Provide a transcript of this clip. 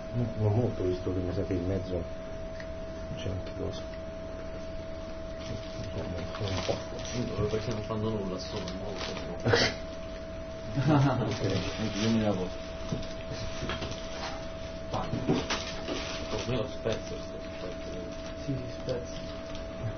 Non molto, visto che mi sa che in mezzo non c'è anche cosa. Un po'. Perché non fanno nulla, sono molto Io mi lavoro. Io spezzo sto spezzo. Sì, spezzo.